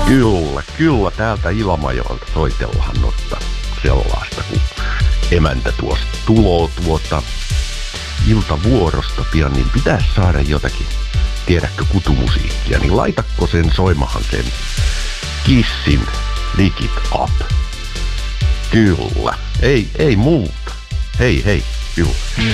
Kyllä, täältä Ilmajoelta soitellaan noita sellaista, kun emäntä tuosta tuloo iltavuorosta pian, niin pitäisi saada jotakin, tiedätkö, kutumusiikkia, niin laitakko sen soimahan sen Kissin Lick It Up. Kyllä, ei muuta. Hei, kyllä.